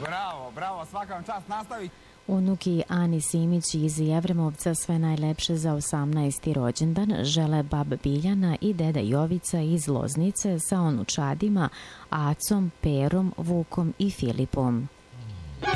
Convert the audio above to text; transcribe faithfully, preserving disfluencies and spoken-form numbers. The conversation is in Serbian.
Bravo, bravo, svaka vam čast, nastavi. Unuki Ani Simić iz Jevremovca sve najlepše za osamnaesti rođendan žele bab Biljana i deda Jovica iz Loznice sa unučadima Acom, Perom, Vukom i Filipom.